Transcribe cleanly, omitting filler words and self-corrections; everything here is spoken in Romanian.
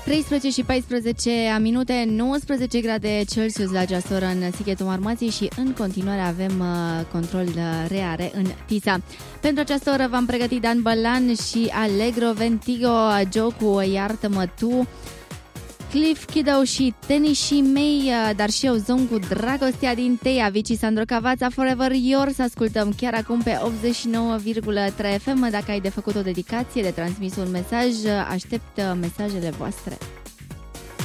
13 și 14 minute, 19 grade Celsius la ceasoră în Sighetul Marmației și în continuare avem control reare în Tisa. Pentru această oră v-am pregătit Dan Bălan și Allegro Ventigo, Joe cu Iartă-mă tu, Cliff Kiddo și Tenisii mei, dar și eu Zon cu Dragostea din Teia, Vici Sandro Cavața, Forever Yours. Ascultăm chiar acum pe 89,3 FM. Dacă ai de făcut o dedicație, de transmis un mesaj, aștept mesajele voastre.